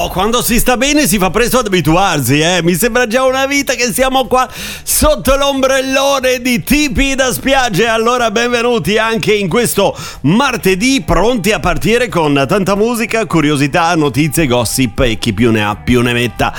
quando si sta bene si fa presto ad abituarsi, mi sembra già una vita che siamo qua sotto l'ombrellone di Tipi da spiaggia. E allora benvenuti anche in questo martedì, pronti a partire con tanta musica, curiosità, notizie, gossip e chi più ne ha più ne metta.